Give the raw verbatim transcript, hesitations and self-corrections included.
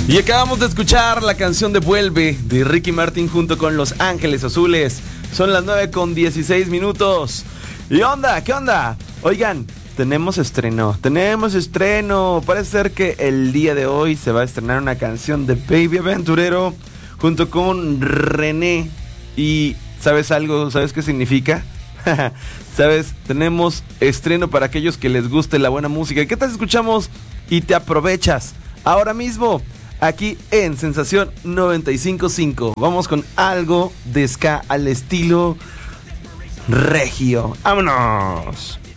Y acabamos de escuchar la canción de Vuelve de Ricky Martin junto con Los Ángeles Azules. Son las nueve con dieciséis minutos. ¿Y onda? ¿Qué onda? Oigan, tenemos estreno, tenemos estreno. Parece ser que el día de hoy se va a estrenar una canción de Baby Aventurero junto con René. Y ¿sabes algo? ¿Sabes qué significa? ¿Sabes? Tenemos estreno para aquellos que les guste la buena música. ¿Qué tal si escuchamos y te aprovechas ahora mismo? Aquí en Sensación noventa y cinco punto cinco. Vamos con algo de ska al estilo regio. ¡Vámonos!